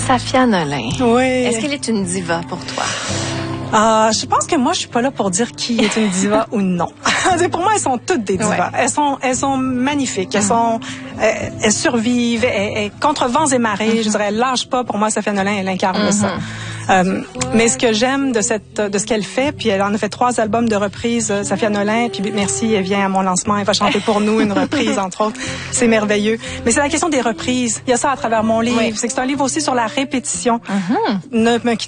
Safia Nolin. Oui. Est-ce qu'elle est une diva pour toi? Je pense que moi, je suis pas là pour dire qui est une diva ou non. Pour moi, elles sont toutes des divas. Ouais. Elles sont magnifiques. Elles survivent. Elles contre vents et marées. Je dirais, elles lâchent pas. Pour moi, Safia Nolin, elle incarne ça. Mais ce que j'aime de ce qu'elle fait, puis elle en a fait 3 albums de reprises, Safia Nolin, puis merci, elle vient à mon lancement, elle va chanter pour nous une reprise, entre autres. C'est merveilleux. Mais c'est la question des reprises. Il y a ça à travers mon livre. C'est que c'est un livre aussi sur la répétition. Ne me